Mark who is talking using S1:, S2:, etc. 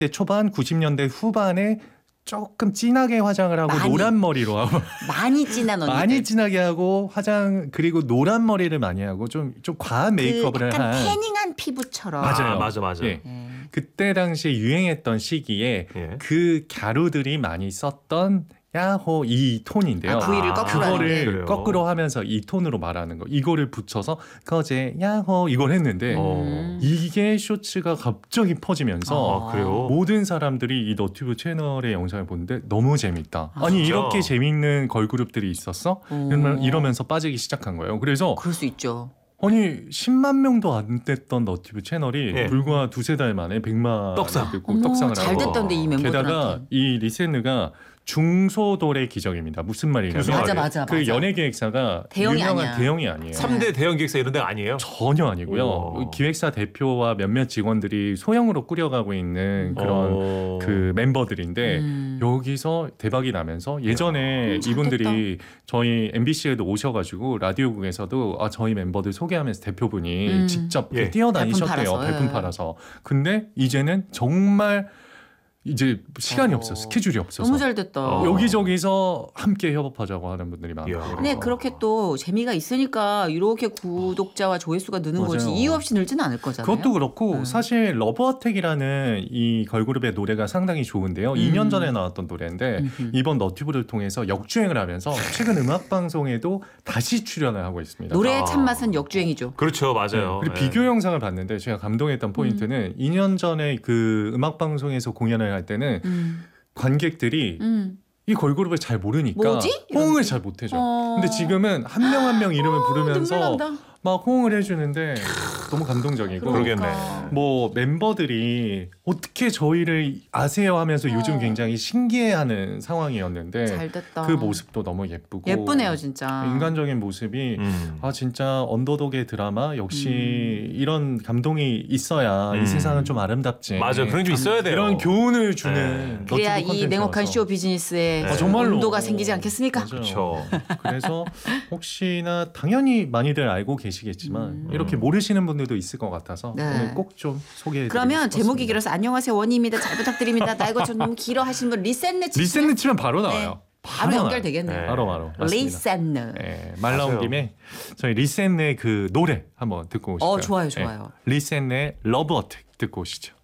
S1: 초반 90년대 후반에 조금 진하게 화장을 하고
S2: 많이.
S1: 노란 머리로 하고
S2: 많이 진한 언니들.
S1: 많이 진하게 하고 화장 그리고 노란 머리를 많이 하고 좀 과한 메이크업을
S2: 약간
S1: 한
S2: 태닝한 피부처럼.
S1: 맞아요.
S3: 맞아.
S1: 예.
S2: 예.
S1: 그때 당시에 유행했던 시기에
S3: 예.
S1: 그 갸루들이 많이 썼던 야호 이 톤인데요.
S2: V를 거꾸로 하는 게.
S1: 그거를
S3: 그래요?
S1: 거꾸로 하면서 이 톤으로 말하는 거. 이거를 붙여서 거제 야호 이걸 했는데 이게 쇼츠가 갑자기 퍼지면서
S3: 아, 그래요?
S1: 모든 사람들이 이 너튜브 채널의 영상을 보는데 너무 재밌다. 아니
S3: 진짜?
S1: 이렇게 재밌는 걸그룹들이 있었어? 이러면서 빠지기 시작한 거예요. 그래서
S2: 그럴 수 있죠.
S1: 아니 10만 명도 안 됐던 너튜브 채널이
S3: 예.
S1: 불과 두세 달 만에 100만
S3: 떡상.
S1: 됐고
S2: 어머,
S1: 떡상을
S2: 잘
S1: 하고
S2: 됐던데 이 멤버들한테.
S1: 게다가 이 리센느가 중소돌의 기적입니다. 무슨 말이냐면
S3: 무슨 말이에요?
S2: 맞아.
S1: 그 연예 기획사가
S2: 대형이
S1: 유명한
S2: 아니야.
S1: 대형이 아니에요.
S3: 3대 대형 기획사 이런 데가 아니에요?
S1: 전혀 아니고요.
S3: 우와.
S1: 기획사 대표와 몇몇 직원들이 소형으로 꾸려가고 있는 그런 그 멤버들인데 여기서 대박이 나면서 예전에
S2: 잘
S1: 이분들이 저희 MBC에도 오셔가지고 라디오국에서도 저희 멤버들 소개하면서 대표분이 직접
S3: 예.
S1: 뛰어다니셨대요.
S2: 발품
S1: 발품
S2: 팔아서.
S1: 팔아서. 근데 이제는 정말 이제 시간이 없어 스케줄이 없어서
S2: 너무 잘 됐다.
S1: 여기저기서 함께 협업하자고 하는 분들이 많아요.
S3: 이야.
S2: 근데 그렇게 또 재미가 있으니까 이렇게 구독자와 조회수가 느는
S1: 맞아요.
S2: 거지 이유 없이 늘지는 않을 거잖아요.
S1: 그것도 그렇고 사실 러브어택이라는 이 걸그룹의 노래가 상당히 좋은데요. 2년 전에 나왔던 노래인데 이번 너튜브를 통해서 역주행을 하면서 최근 음악 방송에도 다시 출연을 하고 있습니다.
S2: 노래의 참맛은 역주행이죠.
S3: 그렇죠, 맞아요.
S1: 그리고
S3: 예.
S1: 비교 영상을 봤는데 제가 감동했던 포인트는 2년 전에 그 음악 방송에서 공연을 할 때는 관객들이 이 걸그룹을 잘 모르니까
S2: 뭐지?
S1: 호응을 잘 못해줘. 근데 지금은 한 명 한 명 이름을 부르면서
S2: 눈물 난다.
S1: 막 호응을 해주는데 너무 감동적이고
S3: 그러겠네.
S1: 뭐 멤버들이 어떻게 저희를 아세요 하면서 요즘 굉장히 신기해하는 상황이었는데
S2: 잘 됐다.
S1: 그 모습도 너무 예쁘고
S2: 예쁘네요 진짜.
S1: 인간적인 모습이 진짜 언더독의 드라마 역시 이런 감동이 있어야 이 세상은 좀 아름답지.
S3: 맞아, 그런 게 좀 있어야 돼요.
S1: 이런 교훈을 주는
S2: 그래야
S1: 너튜브
S2: 이 냉혹한
S1: 콘텐츠라서.
S2: 쇼 비즈니스에
S1: 정말로.
S2: 온도가 생기지 않겠습니까?
S1: 맞아요.
S3: 그렇죠.
S1: 그래서 혹시나 당연히 많이들 알고 계시겠지만 이렇게 모르시는 분들도 있을 것 같아서
S2: 네.
S1: 오늘 꼭 좀 소개해드리고
S2: 그러면
S1: 싶었습니다.
S2: 제목이 길어서 안녕하세요 원희입니다. 잘 부탁드립니다. 나 이거 좀 너무 길어 하시는 분 리센느 치시면
S1: 리센느 치면 바로 나와요.
S2: 바로 연결되겠네요.
S3: 네.
S1: 바로 맞습니다.
S2: 리센느.
S1: 네, 말 나온
S3: 맞아요.
S1: 김에 저희 리센의 그 노래 한번 듣고 오실까요?
S2: 좋아요.
S1: 리센의 러브 어택 듣고 오시죠.